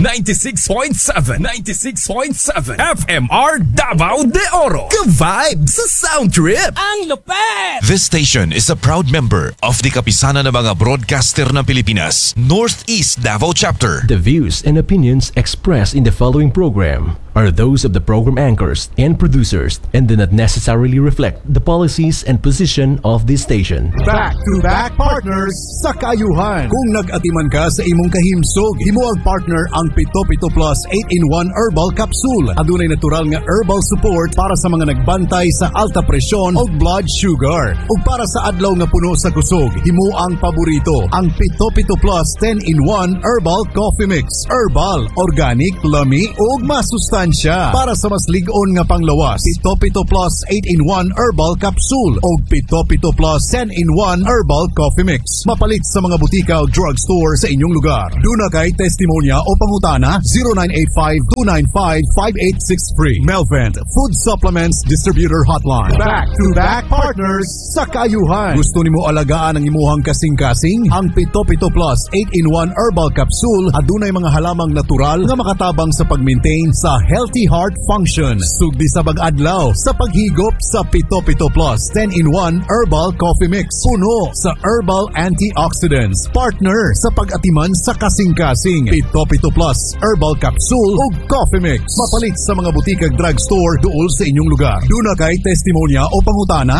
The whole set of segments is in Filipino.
96.7 FMR Davao de Oro. Ka-vibe sa sound trip. Ang lupet! This station is a proud member of the Kapisanan ng mga Broadcaster ng Pilipinas, Northeast Davao Chapter. The views and opinions expressed in the following program are those of the program anchors and producers and do not necessarily reflect the policies and position of this station. Back-to-back partners sa kayuhan. Kung nag-atiman ka sa imong kahimsog, himo ang partner ang Pito Pito Plus 8-in-1 Herbal Capsule. Adunay natural nga herbal support para sa mga nagbantay sa alta presyon o blood sugar. Ug para sa adlaw nga puno sa kusog, himo ang paborito, ang Pito Pito Plus 10-in-1 Herbal Coffee Mix. Herbal, organic, lami ug masustansya. Para sa mas lig-on nga panglawas, Pito Pito Plus 8-in-1 Herbal Capsule o Pito Pito Plus 10-in-1 Herbal Coffee Mix. Mapalit sa mga butika o drugstore sa inyong lugar. Duna kay testimonya o pangutana 0985-295-5863. Melvent Food Supplements Distributor Hotline. Back-to-back partners sa kayuhan. Gusto nimo alagaan ang imuhang kasing-kasing? Ang Pito Pito Plus 8-in-1 Herbal Capsule adunay mga halamang natural nga makatabang sa pag-maintain sa healthy heart function. Sugdi sa bag-adlaw sa paghigop sa Pito Pito Plus 10-in-1 Herbal Coffee Mix. Puno sa herbal antioxidants. Partner sa pag-atiman sa kasing-kasing. Pito Pito Plus Herbal Capsule o Coffee Mix. Mapalit sa mga butikag drugstore duol sa inyong lugar. Duna kay testimonya o pangutana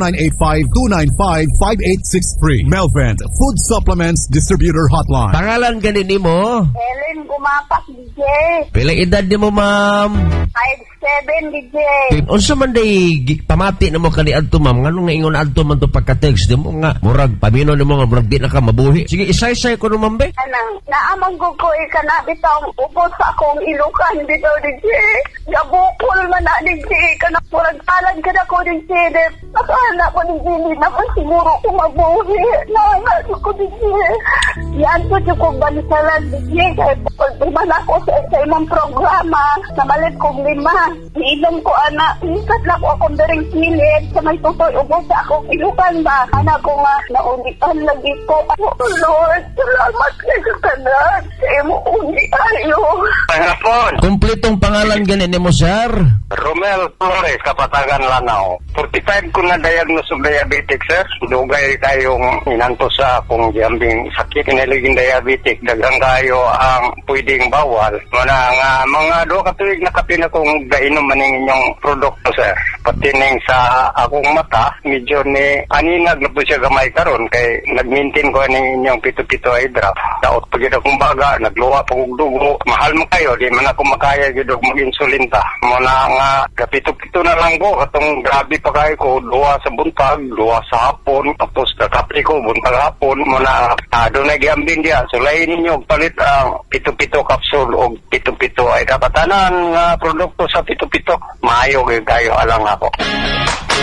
0985-295-5863. Melvent Food Supplements Distributor Hotline. Pangalan ganin mo? Helen Gumapak, DJ. Pila edad ni mo, ma'am? 5'7", DJ. Unsa man day pamati na mo kani adto, ma'am? Nganong naingon adto man to pagka-text di mo nga murag pamino ni mo nga murag di na ka mabuhi. Sige, isay-say ko naman be. Anang naamang gugoy ka na bitang upos sa akong ilukan dito, DJ. Gabukol man na, DJ. Kanang murag talan ka na ko, DJ. Nakala ko, DJ. Hindi naman siguro ko mabuhi. Nangat ko, DJ. Yan po yung kong balisalan, DJ. Kaya pag-iman ako sa imong programa, namalit kong 5. Iinom ko, anak. Ikat lang ko akong daring kilid sa may tutoy ubos sa akong ilukan ba. Anak ko nga, naunitan lagi ko. Oh, Lord, salamat kayo sa tanan. Sa imo undi ayo. Hapon. Kumpletong pangalan ganin ni mo, sir? Romel Flores, Kapatagan, Lanao. 45 ko na diagnose of diabetic, sir. Dugay kayong inanto sa akong jambing sakit. Kinaliging diabetic. Dagang kayo ang pwedeng bawal. Mga 2 katuig na kapin akong gainom maning inyong produkto, sir. Patining sa akong mata, medyo ni aninag na po siya gamay karon kay nag-maintain ko aning inyong pito-pito eye drop. Daot pa gid akong baga, nagluwa pa kong dugo. Mahal mo kayo, di man ako makaya gid og mag-insulin ta. Muna nga kapito-pito na lang ko katong grabe pa kayo ko, duwa sa buntag, duwa sa hapon, tapos kakapi ko buntag hapon. Muna doon na giambing dia. So lain ninyo palit ang pito-pito capsule o pito-pito ay kapatanan nga produkto sa pito-pito. Maayo kayo alang ako.